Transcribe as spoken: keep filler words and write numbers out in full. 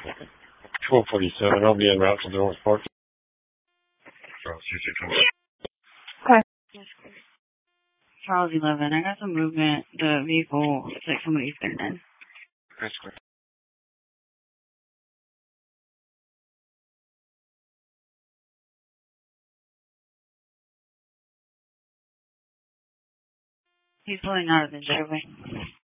twelve forty-seven, I'll be en route to North Park. Okay. Charles eleven, I got some movement. The vehicle looks like somebody's been in. That's clear. He's pulling out of the driveway.